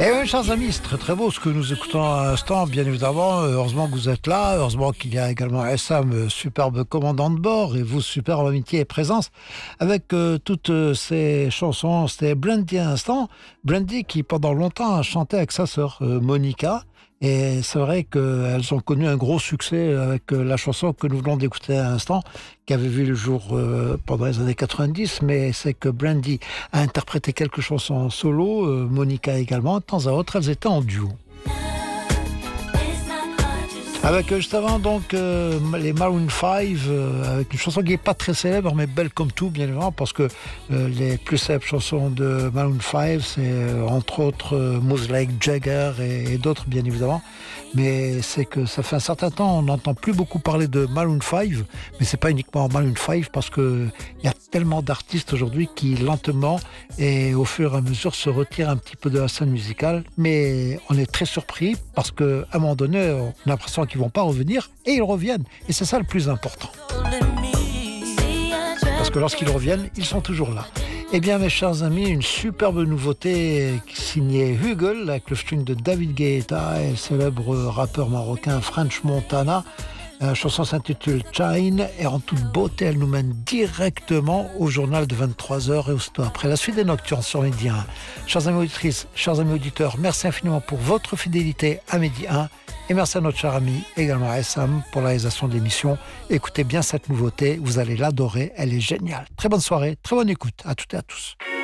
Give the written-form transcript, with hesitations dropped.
Et oui, chers amis, c'est très très beau ce que nous écoutons à l'instant, bien évidemment. Heureusement que vous êtes là, heureusement qu'il y a également Essam, superbe commandant de bord, et vous, superbe amitié et présence, avec toutes ces chansons. C'était Brandy à l'instant, Brandy qui pendant longtemps a chanté avec sa sœur Monica. Et c'est vrai qu'elles ont connu un gros succès avec la chanson que nous venons d'écouter à l'instant, qui avait vu le jour pendant les années 90, mais c'est que Brandy a interprété quelques chansons en solo, Monica également, de temps à autre, elles étaient en duo. Avec juste avant donc les Maroon 5 avec une chanson qui n'est pas très célèbre mais belle comme tout bien évidemment parce que les plus célèbres chansons de Maroon 5 c'est entre autres Moves Like Jagger et d'autres bien évidemment, mais c'est que ça fait un certain temps on n'entend plus beaucoup parler de Maroon 5, mais c'est pas uniquement Maroon 5 parce que il y a tellement d'artistes aujourd'hui qui lentement et au fur et à mesure se retirent un petit peu de la scène musicale, mais on est très surpris parce qu'à un moment donné on a l'impression qu'ils vont pas revenir et ils reviennent et c'est ça le plus important parce que lorsqu'ils reviennent ils sont toujours là. Eh bien mes chers amis, une superbe nouveauté signée Hugel avec le featuring de David Guetta et le célèbre rappeur marocain French Montana. La chanson s'intitule Shine et en toute beauté, elle nous mène directement au journal de 23h et aussitôt après la suite des Nocturnes sur Midi 1. Chers amis auditrices, chers amis auditeurs, merci infiniment pour votre fidélité à Midi 1 et merci à notre cher ami également à Essam pour la réalisation de l'émission. Écoutez bien cette nouveauté, vous allez l'adorer, elle est géniale. Très bonne soirée, très bonne écoute à toutes et à tous.